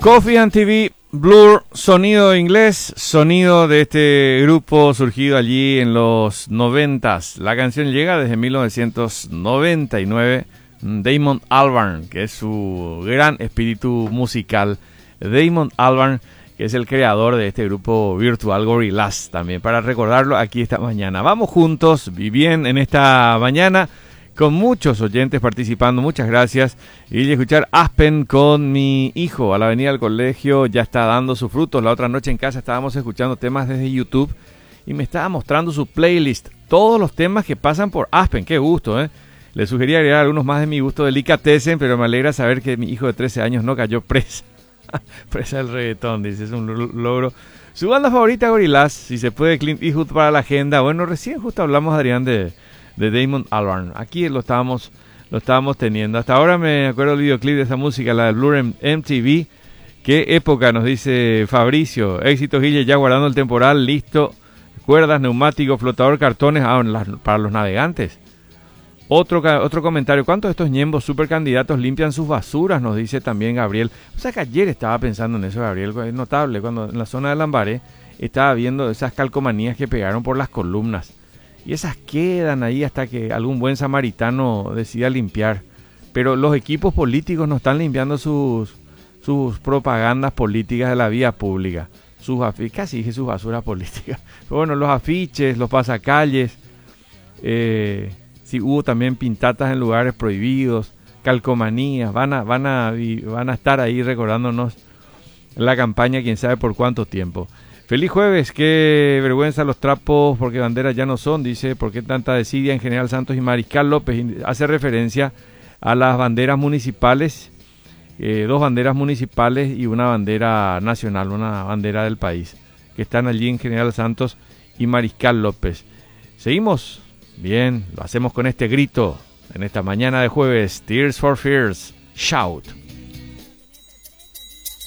Coffee and TV, Blur, sonido inglés, sonido de este grupo surgido allí en los 90s. La canción llega desde 1999. Damon Albarn, que es su gran espíritu musical. Damon Albarn, que es el creador de este grupo virtual Gorillaz, también para recordarlo aquí esta mañana. Vamos juntos, bien en esta mañana, con muchos oyentes participando, muchas gracias. Y escuchar Aspen con mi hijo a la avenida del colegio ya está dando sus frutos. La otra noche en casa estábamos escuchando temas desde YouTube y me estaba mostrando su playlist, todos los temas que pasan por Aspen. Qué gusto, ¿eh? Le sugería agregar algunos más de mi gusto delicatessen, pero me alegra saber que mi hijo de 13 años no cayó presa. Presa del reggaetón, dice, es un logro. Su banda favorita, Gorillaz, si se puede, Clint Eastwood para la agenda. Bueno, recién justo hablamos, Adrián, de Damon Albarn. Aquí lo estábamos teniendo. Hasta ahora me acuerdo del videoclip de esa música, la de Blur en MTV. Qué época, nos dice Fabricio. Éxito, Guille, ya guardando el temporal, listo. Cuerdas, neumáticos, flotador, cartones, para los navegantes. Otro comentario. ¿Cuántos de estos ñembos supercandidatos limpian sus basuras? Nos dice también Gabriel. O sea que ayer estaba pensando en eso, Gabriel. Es notable cuando en la zona de Lambaré estaba viendo esas calcomanías que pegaron por las columnas. Y esas quedan ahí hasta que algún buen samaritano decida limpiar. Pero los equipos políticos no están limpiando sus propagandas políticas de la vía pública. Casi dije sus basuras políticas. Pero bueno, los afiches, los pasacalles. Sí, hubo también pintatas en lugares prohibidos, calcomanías. Van a estar ahí recordándonos la campaña, quién sabe por cuánto tiempo. Feliz jueves, qué vergüenza los trapos porque banderas ya no son, dice, ¿por qué tanta desidia en General Santos y Mariscal López? Hace referencia a las banderas municipales, 2 banderas municipales y una bandera nacional, una bandera del país, que están allí en General Santos y Mariscal López. Seguimos, bien, lo hacemos con este grito en esta mañana de jueves, Tears for Fears, Shout.